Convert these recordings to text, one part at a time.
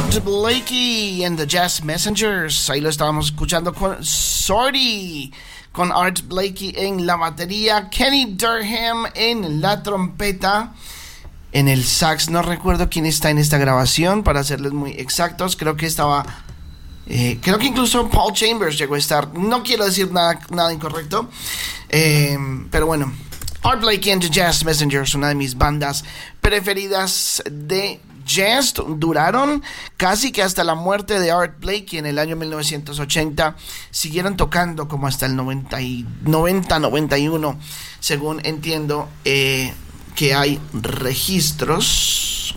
Art Blakey and the Jazz Messengers. Ahí lo estábamos escuchando con Sorry, con Art Blakey en la batería, Kenny Durham en la trompeta, en el sax. No recuerdo quién está en esta grabación, para serles muy exactos. Creo que incluso Paul Chambers llegó a estar. No quiero decir nada incorrecto, pero bueno. Art Blakey and the Jazz Messengers, una de mis bandas preferidas de jazz. Duraron casi que hasta la muerte de Art Blakey en el año 1980. Siguieron tocando como hasta el 91, según entiendo que hay registros.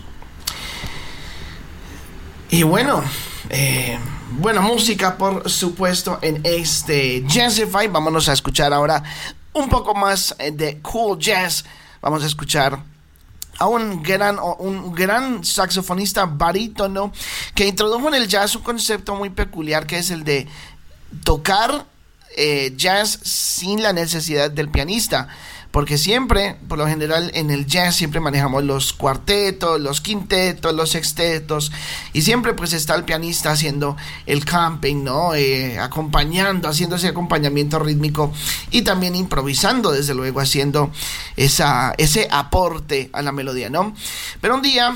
Y bueno, buena música, por supuesto, en este Jazzify. Vámonos a escuchar ahora un poco más de cool jazz. Vamos a escuchar a un gran saxofonista barítono que introdujo en el jazz un concepto muy peculiar, que es el de tocar jazz sin la necesidad del pianista. Porque siempre, por lo general, en el jazz siempre manejamos los cuartetos, los quintetos, los sextetos, y siempre pues está el pianista haciendo el camping, ¿no? Acompañando, haciendo ese acompañamiento rítmico y también improvisando, desde luego, haciendo ese aporte a la melodía, ¿no? Pero un día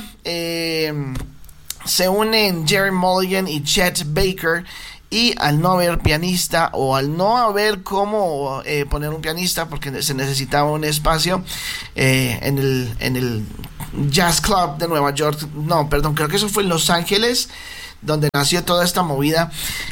se unen Gerry Mulligan y Chet Baker, y al no haber pianista, o al no haber cómo poner un pianista, porque se necesitaba un espacio en el Jazz Club de Nueva York, creo que eso fue en Los Ángeles, donde nació toda esta movida,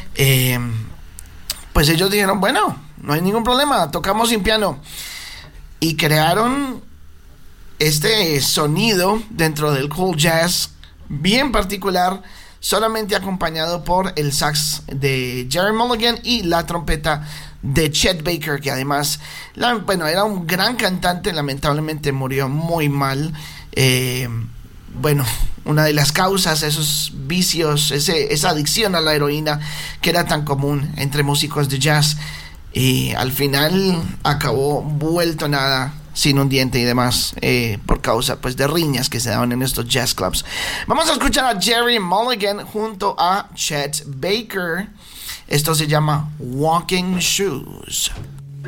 pues ellos dijeron, bueno, no hay ningún problema, tocamos sin piano, y crearon este sonido dentro del cool jazz bien particular, solamente acompañado por el sax de Gerry Mulligan y la trompeta de Chet Baker, que además era un gran cantante. Lamentablemente murió muy mal. Una de las causas, esos vicios, esa adicción a la heroína que era tan común entre músicos de jazz, y al final acabó vuelto nada, sin un diente y demás, por causa pues de riñas que se daban en estos jazz clubs. Vamos a escuchar a Gerry Mulligan junto a Chet Baker. Esto se llama Walking Shoes.